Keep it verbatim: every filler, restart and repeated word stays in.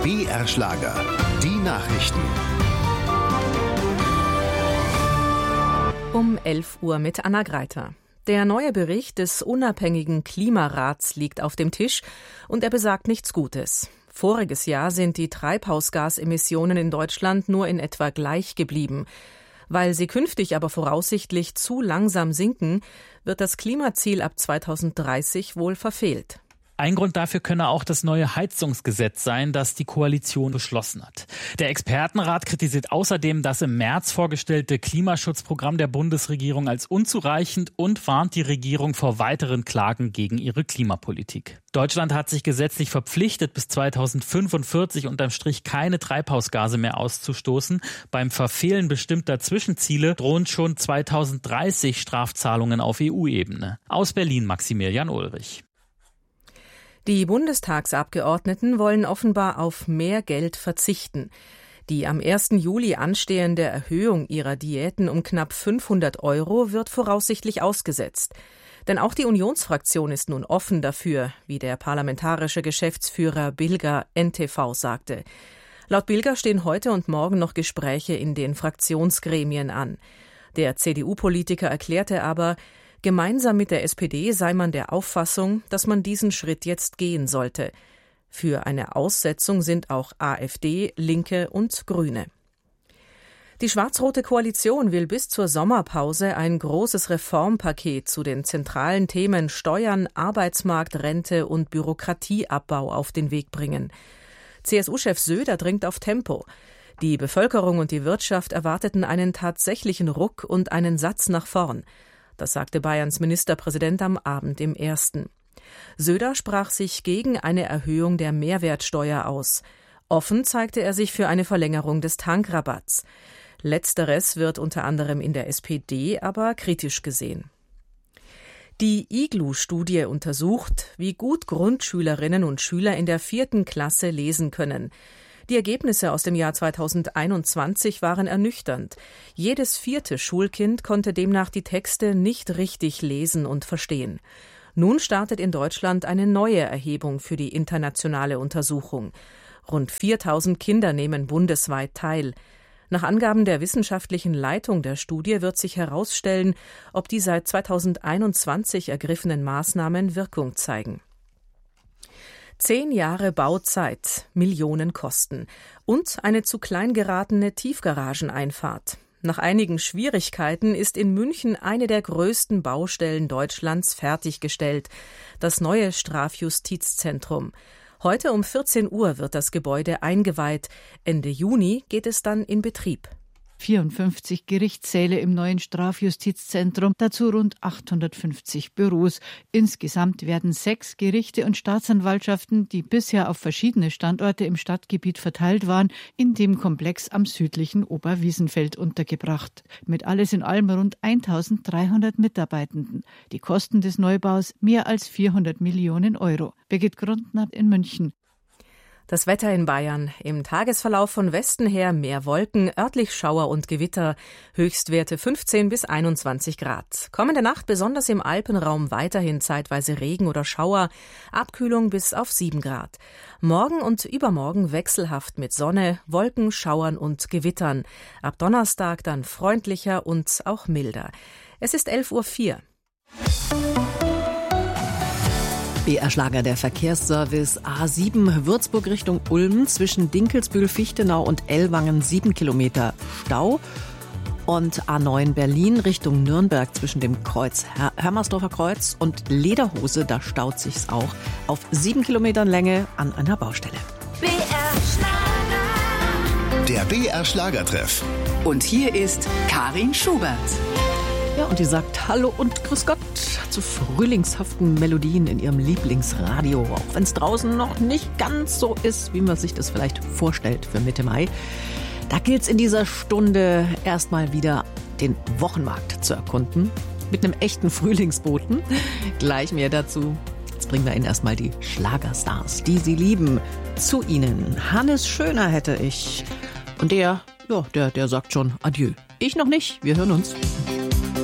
B R-Schlager, die Nachrichten. Um elf Uhr mit Anna Greiter. Der neue Bericht des unabhängigen Klimarats liegt auf dem Tisch und er besagt nichts Gutes. Voriges Jahr sind die Treibhausgasemissionen in Deutschland nur in etwa gleich geblieben. Weil sie künftig aber voraussichtlich zu langsam sinken, wird das Klimaziel ab zweitausenddreißig wohl verfehlt. Ein Grund dafür könne auch das neue Heizungsgesetz sein, das die Koalition beschlossen hat. Der Expertenrat kritisiert außerdem das im März vorgestellte Klimaschutzprogramm der Bundesregierung als unzureichend und warnt die Regierung vor weiteren Klagen gegen ihre Klimapolitik. Deutschland hat sich gesetzlich verpflichtet, bis zweitausendfünfundvierzig unterm Strich keine Treibhausgase mehr auszustoßen. Beim Verfehlen bestimmter Zwischenziele drohen schon zweitausenddreißig Strafzahlungen auf E U-Ebene. Aus Berlin Maximilian Ulrich. Die Bundestagsabgeordneten wollen offenbar auf mehr Geld verzichten. Die am ersten Juli anstehende Erhöhung ihrer Diäten um knapp fünfhundert Euro wird voraussichtlich ausgesetzt. Denn auch die Unionsfraktion ist nun offen dafür, wie der parlamentarische Geschäftsführer Bilger N T V sagte. Laut Bilger stehen heute und morgen noch Gespräche in den Fraktionsgremien an. Der C D U-Politiker erklärte aber, gemeinsam mit der S P D sei man der Auffassung, dass man diesen Schritt jetzt gehen sollte. Für eine Aussetzung sind auch A f D, Linke und Grüne. Die schwarz-rote Koalition will bis zur Sommerpause ein großes Reformpaket zu den zentralen Themen Steuern, Arbeitsmarkt, Rente und Bürokratieabbau auf den Weg bringen. C S U-Chef Söder dringt auf Tempo. Die Bevölkerung und die Wirtschaft erwarteten einen tatsächlichen Ruck und einen Satz nach vorn. Das sagte Bayerns Ministerpräsident am Abend im Ersten. Söder sprach sich gegen eine Erhöhung der Mehrwertsteuer aus. Offen zeigte er sich für eine Verlängerung des Tankrabatts. Letzteres wird unter anderem in der S P D aber kritisch gesehen. Die I G L U-Studie untersucht, wie gut Grundschülerinnen und Schüler in der vierten Klasse lesen können. Die Ergebnisse aus dem Jahr zweitausendeinundzwanzig waren ernüchternd. Jedes vierte Schulkind konnte demnach die Texte nicht richtig lesen und verstehen. Nun startet in Deutschland eine neue Erhebung für die internationale Untersuchung. Rund viertausend Kinder nehmen bundesweit teil. Nach Angaben der wissenschaftlichen Leitung der Studie wird sich herausstellen, ob die seit zweitausendeinundzwanzig ergriffenen Maßnahmen Wirkung zeigen. Zehn Jahre Bauzeit, Millionen Kosten und eine zu klein geratene Tiefgarageneinfahrt. Nach einigen Schwierigkeiten ist in München eine der größten Baustellen Deutschlands fertiggestellt, das neue Strafjustizzentrum. Heute um vierzehn Uhr wird das Gebäude eingeweiht. Ende Juni geht es dann in Betrieb. vierundfünfzig Gerichtssäle im neuen Strafjustizzentrum, dazu rund achthundertfünfzig Büros. Insgesamt werden sechs Gerichte und Staatsanwaltschaften, die bisher auf verschiedene Standorte im Stadtgebiet verteilt waren, in dem Komplex am südlichen Oberwiesenfeld untergebracht. Mit alles in allem rund eintausenddreihundert Mitarbeitenden. Die Kosten des Neubaus mehr als vierhundert Millionen Euro. Birgit Grundner in München. Das Wetter in Bayern. Im Tagesverlauf von Westen her mehr Wolken, örtlich Schauer und Gewitter. Höchstwerte fünfzehn bis einundzwanzig Grad. Kommende Nacht besonders im Alpenraum weiterhin zeitweise Regen oder Schauer. Abkühlung bis auf sieben Grad. Morgen und übermorgen wechselhaft mit Sonne, Wolken, Schauern und Gewittern. Ab Donnerstag dann freundlicher und auch milder. Es ist elf Uhr vier. B R-Schlager, der Verkehrsservice. A sieben Würzburg Richtung Ulm zwischen Dinkelsbühl, Fichtenau und Ellwangen sieben Kilometer Stau. Und A neun Berlin Richtung Nürnberg zwischen dem Kreuz Her- Hermersdorfer Kreuz und Lederhose, da staut sich's auch auf sieben Kilometern Länge an einer Baustelle. B R-Schlager. Der B R-Schlagertreff. Und hier ist Karin Schubert. Ja, und die sagt Hallo und Grüß Gott zu frühlingshaften Melodien in ihrem Lieblingsradio. Auch wenn es draußen noch nicht ganz so ist, wie man sich das vielleicht vorstellt für Mitte Mai. Da gilt es in dieser Stunde erstmal wieder den Wochenmarkt zu erkunden. Mit einem echten Frühlingsboten. Gleich mehr dazu. Jetzt bringen wir Ihnen erstmal die Schlagerstars, die Sie lieben, zu Ihnen. Hannes Schöner hätte ich. Und der, ja, der, der sagt schon Adieu. Ich noch nicht. Wir hören uns.